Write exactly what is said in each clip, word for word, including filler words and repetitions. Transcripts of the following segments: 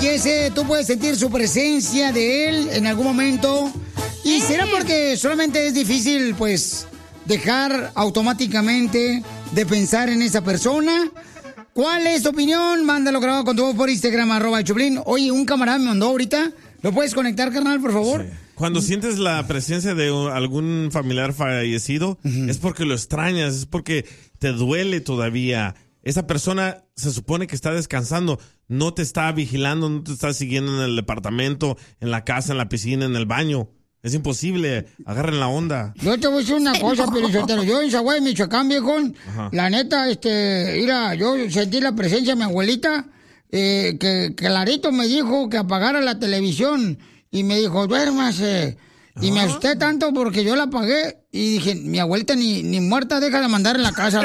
Y ese, tú puedes sentir su presencia de él en algún momento. ¿Y será porque solamente es difícil, pues, dejar automáticamente de pensar en esa persona? ¿Cuál es tu opinión? Mándalo grabado con tu voz por Instagram, arroba el Choplin. Oye, un camarada me mandó ahorita. ¿Lo puedes conectar, carnal, por favor? Sí. Cuando sientes la presencia de algún familiar fallecido, uh-huh. es porque lo extrañas, es porque te duele todavía. Esa persona se supone que está descansando, no te está vigilando, no te está siguiendo en el departamento, en la casa, en la piscina, en el baño. Es imposible, agarren la onda. Yo te voy a decir una cosa, pero yo en Zaguay, Michoacán, viejón, Ajá. la neta, este, mira, yo sentí la presencia de mi abuelita, eh, que clarito me dijo que apagara la televisión, y me dijo, duérmase, y me asusté tanto porque yo la apagué, y dije, mi abuelita ni, ni muerta deja de mandar en la casa.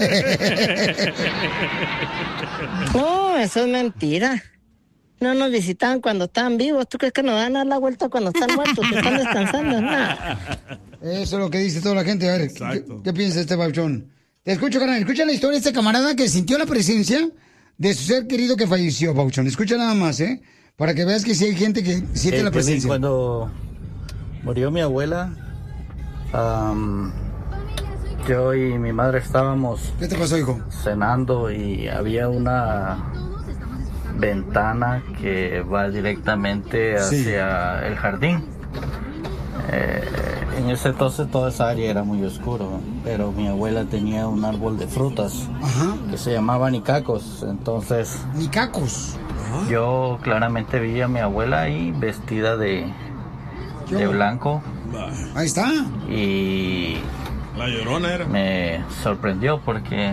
No, eso es mentira. No nos visitan cuando están vivos. ¿Tú crees que nos dan a dar la vuelta cuando están muertos, que están descansando? No. Eso es lo que dice toda la gente. A ver, ¿qué, qué piensa este bauchón? Te escucho, carnal. Escucha la historia de este camarada que sintió la presencia de su ser querido que falleció, bauchón. Escucha nada más, ¿eh? Para que veas que sí hay gente que siente eh, la presencia. Cuando murió mi abuela, um, yo y mi madre estábamos... ¿Qué te pasó, hijo? Cenando y había una... ventana que va directamente hacia sí. el jardín. Eh, en ese entonces toda esa área era muy oscuro, pero mi abuela tenía un árbol de frutas Ajá. que se llamaba nicacos. Entonces, nicacos. Ajá. Yo claramente vi a mi abuela ahí vestida de, de blanco. Ahí está. Y la Llorona era. Me sorprendió porque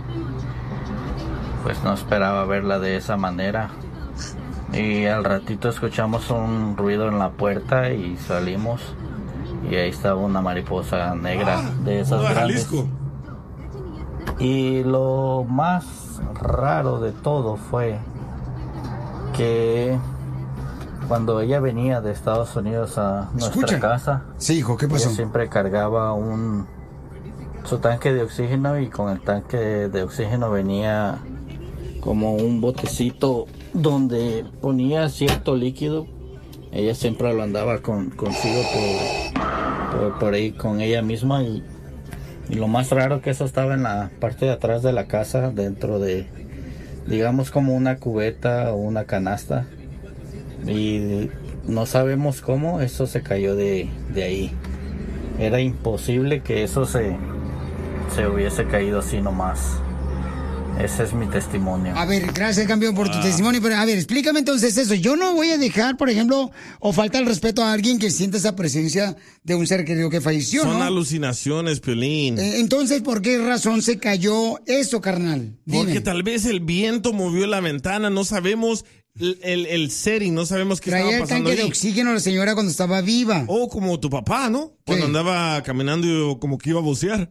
pues no esperaba verla de esa manera. Y al ratito escuchamos un ruido en la puerta y salimos. Y ahí estaba una mariposa negra ah, de esas grandes. Jalisco. Y lo más raro de todo fue que cuando ella venía de Estados Unidos a nuestra Escucha. casa, sí, hijo, ¿qué pasó? Ella siempre cargaba un su tanque de oxígeno, y con el tanque de oxígeno venía como un botecito donde ponía cierto líquido. Ella siempre lo andaba con, consigo por, por, por ahí con ella misma, y, y lo más raro que eso estaba en la parte de atrás de la casa, dentro de, digamos, como una cubeta o una canasta, y no sabemos cómo eso se cayó de, de ahí. Era imposible que eso se, se hubiese caído así nomás. Ese es mi testimonio. A ver, gracias, campeón, por tu ah. testimonio. Pero, a ver, explícame entonces eso. Yo no voy a dejar, por ejemplo, o falta el respeto a alguien que siente esa presencia de un ser querido que falleció, Son ¿no? alucinaciones, Piolín. Eh, entonces, ¿por qué razón se cayó eso, carnal? Dime. Porque tal vez el viento movió la ventana, no sabemos el, el, el setting, no sabemos qué Traía estaba pasando el tanque ahí. de oxígeno a la señora cuando estaba viva. O como tu papá, ¿no? Cuando ¿Qué? andaba caminando y como que iba a bucear.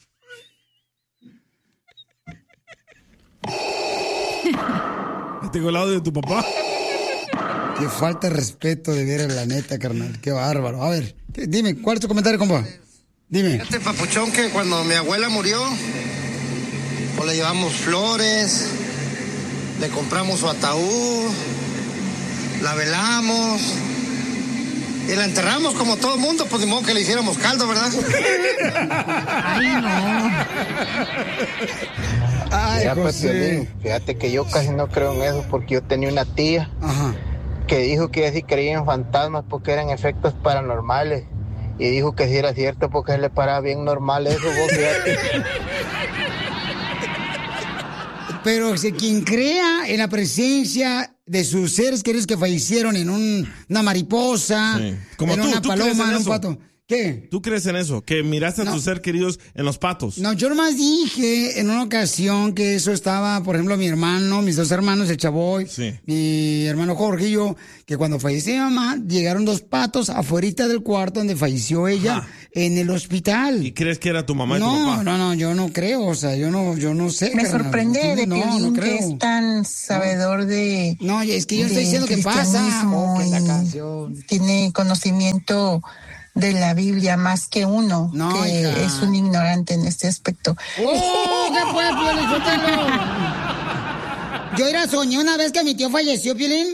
Tengo el audio de tu papá. Qué falta de respeto de ver a la neta, carnal. Qué bárbaro. A ver, dime, ¿cuál es tu comentario, compa? Dime. Este papuchón que cuando mi abuela murió, pues le llevamos flores, le compramos su ataúd, la velamos y la enterramos como todo el mundo, pues de modo que le hiciéramos caldo, ¿verdad? Ay, no. Ay, ya, pues, José. Fíjate que yo casi no creo en eso, porque yo tenía una tía Ajá. que dijo que ella sí creía en fantasmas porque eran efectos paranormales, y dijo que sí era cierto porque se le paraba bien normal eso, vos fíjate. Pero si quien crea en la presencia de sus seres queridos que fallecieron en un, una mariposa, sí. Como en tú, una ¿tú paloma, en, en un eso? pato. ¿Qué? ¿Tú crees en eso? Que miraste no. a tus seres queridos en los patos. No, yo nomás dije en una ocasión que eso estaba, por ejemplo, mi hermano, mis dos hermanos, el Chavoy, sí. mi hermano Jorge y yo, que cuando falleció mi mamá, llegaron dos patos afuerita del cuarto donde falleció ella, Ajá. en el hospital. ¿Y crees que era tu mamá y no, tu papá? No, no, yo no creo, o sea, yo no, yo no sé. Me carnal. sorprende de no, Piolín, no que es tan sabedor de... No, es que yo estoy diciendo que pasa. Oh, que la canción. Tiene conocimiento de la Biblia más que uno, no, que hija. es un ignorante en este aspecto. ¡Oh, qué fue, Piolín! Yo era soñé una vez que mi tío falleció, Piolín,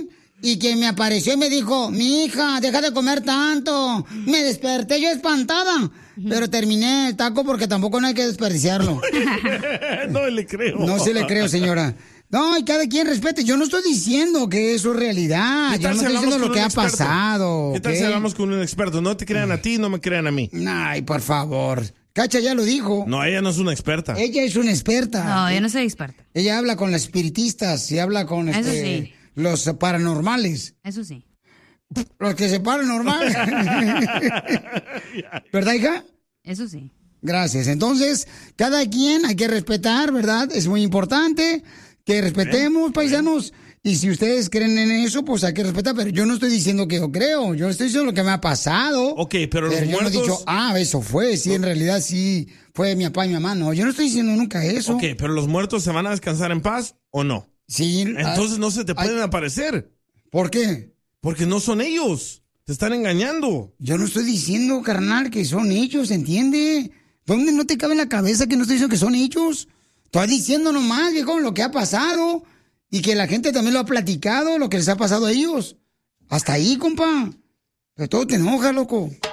y que me apareció y me dijo, mi hija, deja de comer tanto. Me desperté yo espantada, pero terminé el taco porque tampoco no hay que desperdiciarlo. No le creo. No se le creo, señora. No, y cada quien respete. Yo no estoy diciendo que eso es realidad. Yo no estoy diciendo lo que ha pasado. ¿Qué tal ¿okay? si hablamos con un experto? No te crean a ti, no me crean a mí. Ay, por favor. Cacha ya lo dijo. No, ella no es una experta. Ella es una experta. No, yo no soy experta. Ella habla con las espiritistas y habla con Eso este, sí. los paranormales. Eso sí. Los que se paranormal. ¿Verdad, hija? Eso sí. Gracias. Entonces, cada quien hay que respetar, ¿verdad? Es muy importante que respetemos, paisanos. Y si ustedes creen en eso, pues hay que respetar. Pero yo no estoy diciendo que yo creo. Yo estoy diciendo lo que me ha pasado. Ok, pero, los Pero yo muertos... no he dicho, ah, eso fue. Sí, en realidad sí fue mi papá y mi mamá. No, yo no estoy diciendo nunca eso. Ok, pero los muertos se van a descansar en paz o no. Sí. Entonces ah, no se te pueden ay, aparecer. ¿Por qué? Porque no son ellos. Te están engañando. Yo no estoy diciendo, carnal, que son ellos, ¿entiende? ¿Dónde no te cabe en la cabeza que no estoy diciendo que son ellos? Estoy diciendo nomás, viejo, lo que ha pasado. Y que la gente también lo ha platicado, lo que les ha pasado a ellos. Hasta ahí, compa. Pero todo te enoja, loco.